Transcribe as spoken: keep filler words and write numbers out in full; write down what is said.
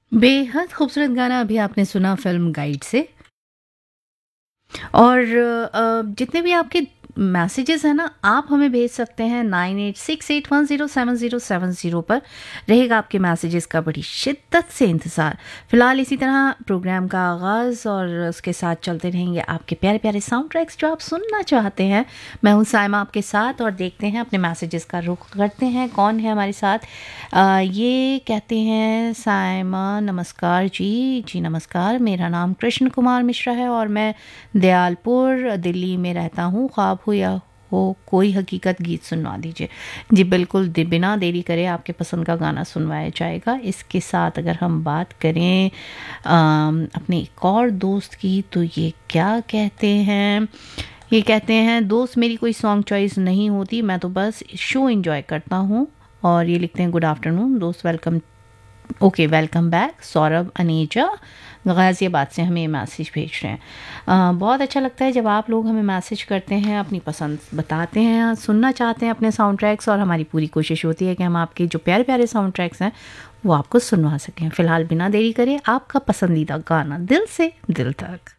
बेहद खूबसूरत गाना अभी आपने सुना फ़िल्म गाइड से। और अ, जितने भी आपके मैसेजेस हैं ना, आप हमें भेज सकते हैं nine eight six eight one zero seven zero seven zero पर। रहेगा आपके मैसेजेस का बड़ी शिद्दत से इंतज़ार। फ़िलहाल इसी तरह प्रोग्राम का आगाज़ और उसके साथ चलते रहेंगे आपके प्यारे प्यारे साउंड ट्रैक्स जो आप सुनना चाहते हैं। मैं हूँ साइमा आपके साथ और देखते हैं अपने मैसेजेस का रुख करते हैं कौन है हमारे साथ। अ, ये कहते हैं साइमा नमस्कार जी, जी नमस्कार। मेरा नाम कृष्ण कुमार मिश्रा है और मैं दयालपुर दिल्ली में रहता हूँ। ख्वाब हो या हो कोई हकीकत गीत सुनवा दीजिए। जी बिल्कुल, दे बिना देरी करे आपके पसंद का गाना सुनवाया जाएगा। इसके साथ अगर हम बात करें अम, अपने एक और दोस्त की, तो ये क्या कहते हैं, ये कहते हैं दोस्त मेरी कोई सॉन्ग चॉइस नहीं होती, मैं तो बस शो एंजॉय करता हूँ। और ये लिखते हैं गुड आफ्टरनून दोस्त, welcome. Okay, welcome back. Saurabh Aneja Ghaziabad से हमें मैसेज भेज रहे हैं। अ, बहुत अच्छा लगता है जब आप लोग हमें मैसेज करते हैं, अपनी पसंद बताते हैं, सुनना चाहते हैं अपने साउंड ट्रैक्स, और हमारी पूरी कोशिश होती है कि हम आपके जो प्यारे प्यारे साउंड ट्रैक्स हैं वो आपको सुनवा सकें। फ़िलहाल बिना देरी करे आपका पसंदीदा गाना दिल से दिल तक।